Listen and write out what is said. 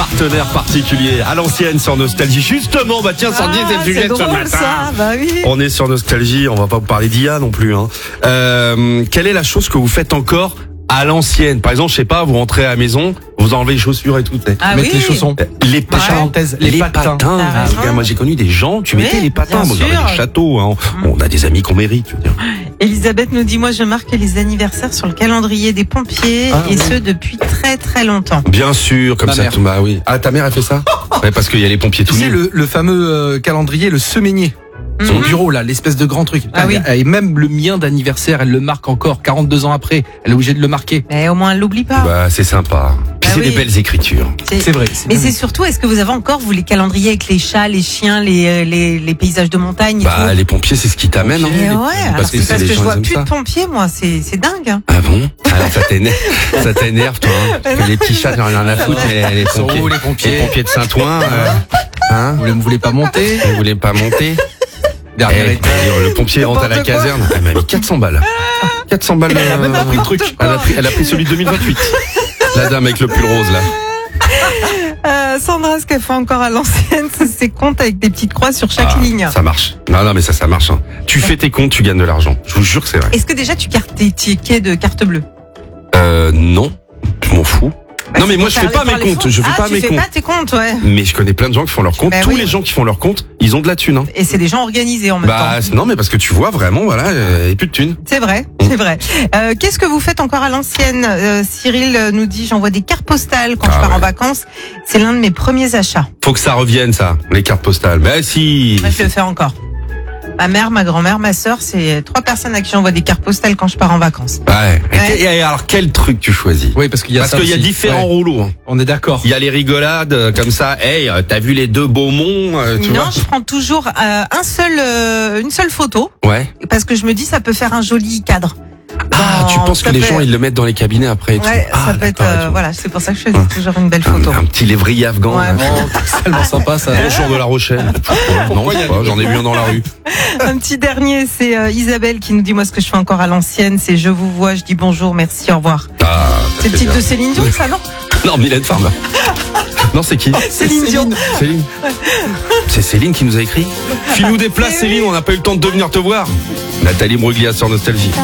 partenaire particulier à l'ancienne sur Nostalgie. Justement, bah tiens, Sandy, c'est le sujet de ce matin. Ça, bah oui. On est sur Nostalgie, on va pas vous parler d'IA non plus. Quelle est la chose que vous faites encore à l'ancienne? Par exemple, je sais pas, vous rentrez à la maison, vous enlevez les chaussures et tout. Mettre les chaussons. Les patins. Les patins. Regarde, moi j'ai connu des gens, tu mettais les patins. bien Moi j'avais sûr. des châteaux. Hein. On a des amis qu'on mérite. Je veux dire. Elisabeth nous dit, moi je marque les anniversaires sur le calendrier des pompiers et ce depuis très très longtemps. Bien sûr, comme Ma ça. mère. Bah oui. Ah, ta mère a fait ça? Ouais, parce qu'il y a les pompiers Tu tout sais, nus. le fameux calendrier, le semainier. Son bureau, là, l'espèce de grand truc. Ah oui. Et même le mien d'anniversaire, elle le marque encore 42 ans après. Elle est obligée de le marquer. Mais au moins elle l'oublie pas. Bah c'est sympa. Puis Ah c'est oui. des belles écritures. C'est vrai. Mais c'est surtout, est-ce que vous avez encore, vous, les calendriers avec les chats, les chiens, les paysages de montagne et Bah tout? les pompiers c'est ce qui t'amène. Mais Hein. ouais, alors c'est que parce les que je gens, vois ils aiment plus ça. de pompiers, moi, c'est dingue. Hein. Ah bon? Alors ça t'énerve toi. Hein. Que les petits chats j'en ai rien à foutre. Mais les Sont où, les pompiers de Saint-Ouen. Hein? Vous ne voulez pas monter? Vous voulez pas monter? Dernière Eh, étape. le pompier rentre à la N'importe quoi. caserne. Elle m'a mis 400 balles. 400 balles. Elle a même pas pris le truc. Elle a pris celui de 2028. La dame avec le pull rose là. Sandra, ce qu'elle fait encore à l'ancienne, c'est ses comptes avec des petites croix sur chaque ligne. Ça marche. Non mais ça marche. Hein. Tu fais tes comptes, tu gagnes de l'argent. Je vous jure que c'est vrai. Est-ce que déjà tu cartes tes tickets de carte bleue? Non. Je m'en fous. Non mais moi je fais pas mes comptes. Je fais pas mes tu fais comptes. pas tes comptes, ouais. Mais je connais plein de gens qui font leurs comptes. Bah Tous oui. les gens qui font leurs comptes, ils ont de la thune. Hein. Et c'est des gens organisés en même Bah temps. non mais parce que tu vois vraiment voilà, et plus de thune. C'est vrai, c'est vrai. Qu'est-ce que vous faites encore à l'ancienne? Cyril nous dit, j'envoie des cartes postales quand je pars en vacances. C'est l'un de mes premiers achats. Faut que ça revienne ça, les cartes postales. Bah si. Moi, je le fais encore. Ma mère, ma grand-mère, ma sœur, c'est 3 personnes à qui j'envoie des cartes postales quand je pars en vacances. Ouais. Ouais. Et alors quel truc tu choisis? Oui, parce qu'il y a Parce ça qu'il y a aussi. différents Ouais. rouleaux. Hein. On est d'accord. Il y a les rigolades comme ça. Hey, t'as vu les deux Beaumont tu Non, vois? je prends toujours une seule photo Ouais. parce que je me dis ça peut faire un joli cadre. Ah, tu penses que ça les peut- gens ils le mettent dans les cabinets après et tout. Ouais, Ah, ça peut être d'accord, et tout. voilà, c'est pour ça que je choisis toujours une belle photo. Un petit lévrier afghan. Ouais. là. Oh, c'est tellement sympa ça. Bonjour de La Rochelle. Non, je sais pas, j'en ai vu un dans la rue. Un petit dernier, c'est Isabelle qui nous dit moi ce que je fais encore à l'ancienne, c'est je vous vois, je dis bonjour, merci, au revoir. Ah, C'est le titre de Céline Dion, ça non? Non, Mylène Farmer. Non, c'est qui? Céline Dion. Céline. C'est Céline qui nous a écrit. File-nous des places, Céline, on n'a pas eu le temps de venir te voir. Nathalie Bruglia sur Nostalgie.